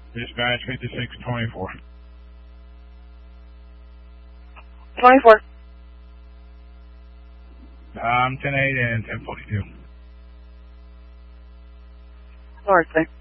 Dispatch 5624. 24. 10-8 and 1042. North, sir.